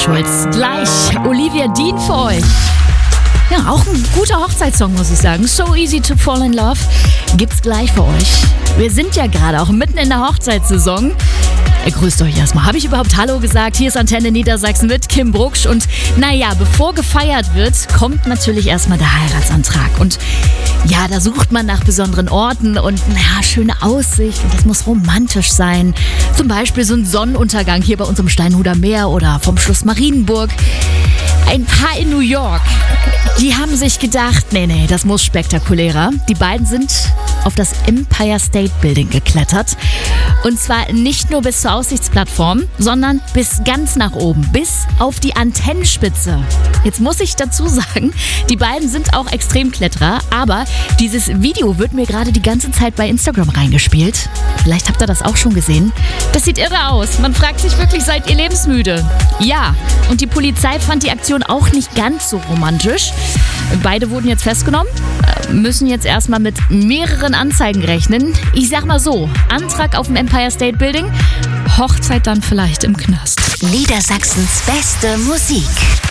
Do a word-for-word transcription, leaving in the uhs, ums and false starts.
Schulz. Gleich Olivia Dean für euch. Ja, auch ein guter Hochzeitssong, muss ich sagen. So Easy to Fall in Love gibt's gleich für euch. Wir sind ja gerade auch mitten in der Hochzeitssaison. Grüßt euch erstmal. Habe ich überhaupt Hallo gesagt? Hier ist Antenne Niedersachsen mit Kim Brucksch. Und naja, bevor gefeiert wird, kommt natürlich erstmal der Heiratsantrag. Und ja, da sucht man nach besonderen Orten und naja, schöne Aussicht. Und das muss romantisch sein. Zum Beispiel so ein Sonnenuntergang hier bei uns im Steinhuder Meer oder vom Schloss Marienburg. Ein paar in New York, die haben sich gedacht, nee, nee, das muss spektakulärer. Die beiden sind auf das Empire State Building geklettert. Und zwar nicht nur bis zur Aussichtsplattform, sondern bis ganz nach oben, bis auf die Antennenspitze. Jetzt muss ich dazu sagen, die beiden sind auch Extremkletterer, aber dieses Video wird mir gerade die ganze Zeit bei Instagram reingespielt. Vielleicht habt ihr das auch schon gesehen. Das sieht irre aus. Man fragt sich wirklich, seid ihr lebensmüde? Ja, und die Polizei fand die Aktion auch nicht ganz so romantisch. Beide wurden jetzt festgenommen, müssen jetzt erstmal mit mehreren Anzeigen rechnen. Ich sag mal so, Antrag auf dem Empire State Building, Hochzeit dann vielleicht im Knast. Niedersachsens beste Musik.